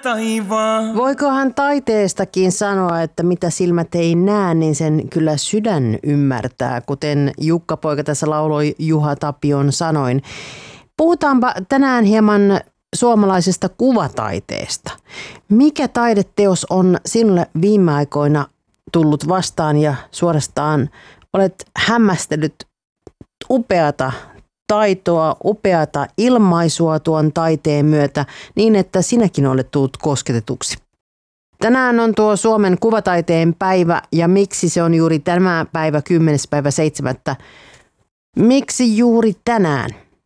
taivaan. Voikohan taiteestakin sanoa, että mitä silmät ei näe, niin sen kyllä sydän ymmärtää, kuten Jukka-poika tässä lauloi Juha Tapion sanoin. Puhutaanpa tänään hieman suomalaisesta kuvataiteesta. Mikä taideteos on sinulle viime aikoina tullut vastaan ja suorastaan olet hämmästellyt upeata taitoa, upeata ilmaisua tuon taiteen myötä niin, että sinäkin olet tullut kosketetuksi? Tänään on tuo Suomen kuvataiteen päivä ja miksi se on juuri tämä päivä 10.7. Miksi juuri tänään?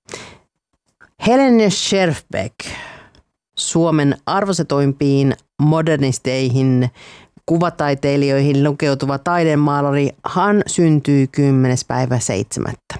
Helene Scherfbeck, Suomen arvosetoimpiin modernisteihin kuvataiteilijoihin lukeutuva taidemaalari, hän syntyi 10.7.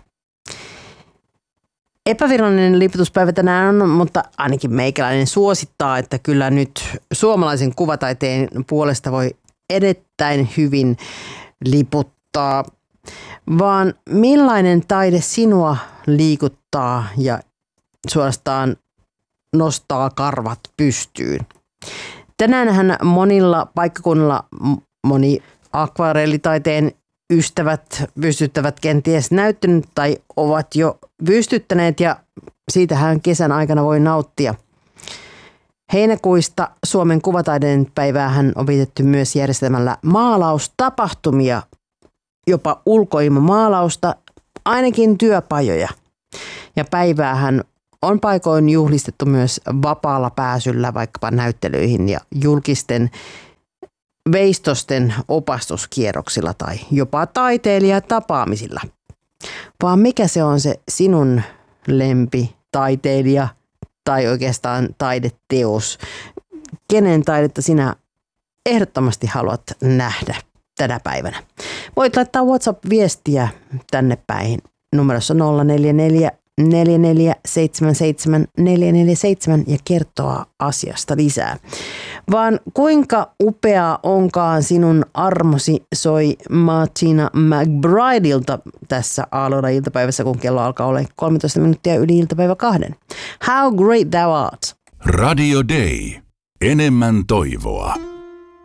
Epävirallinen liputuspäivä tänään on, mutta ainakin meikäläinen suosittaa, että kyllä nyt suomalaisen kuvataiteen puolesta voi erittäin hyvin liputtaa. Vaan millainen taide sinua liikuttaa ja suorastaan nostaa karvat pystyyn? Tänäänhän monilla paikkakunnilla moni akvarellitaiteen ystävät pystyttävät kenties näyttänyt tai ovat jo pystyttäneet ja siitähän kesän aikana voi nauttia. Heinäkuista Suomen kuvataiden päiväähän on vietetty myös järjestämällä maalaustapahtumia, jopa ulkoilmamaalausta, ainakin työpajoja. Ja päiväähän on paikoin juhlistettu myös vapaalla pääsyllä vaikkapa näyttelyihin ja julkisten veistosten opastuskierroksilla tai jopa taiteilijatapaamisilla. Vaan mikä se on se sinun lempitaiteilija tai oikeastaan taideteos? Kenen taidetta sinä ehdottomasti haluat nähdä tänä päivänä? Voit laittaa WhatsApp-viestiä tänne päin numerossa 044 4477 447 ja kertoa asiasta lisää. Vaan kuinka upea onkaan sinun armosi, soi Martina McBrideilta tässä Aalloilla-iltapäivässä, kun kello alkaa olla 13 minuuttia yli iltapäivä 2. How great thou art. Radio Day. Enemmän toivoa.